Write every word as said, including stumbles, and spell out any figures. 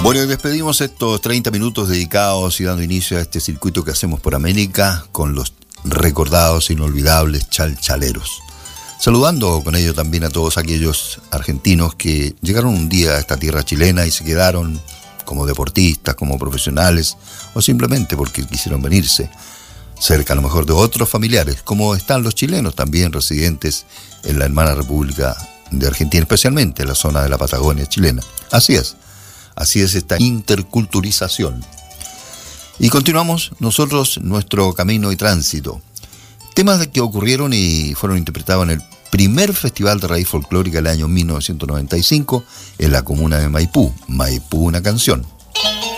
Bueno, y despedimos estos treinta minutos dedicados y dando inicio a este circuito que hacemos por América con los recordados, inolvidables chalchaleros. Saludando con ello también a todos aquellos argentinos que llegaron un día a esta tierra chilena y se quedaron como deportistas, como profesionales, o simplemente porque quisieron venirse cerca a lo mejor de otros familiares, como están los chilenos también residentes en la hermana República de Argentina, especialmente en la zona de la Patagonia chilena. Así es. Así es esta interculturización. Y continuamos nosotros nuestro camino y tránsito. Temas que ocurrieron y fueron interpretados en el primer Festival de Raíz Folclórica del año mil novecientos noventa y cinco en la comuna de Maipú. Maipú, una canción.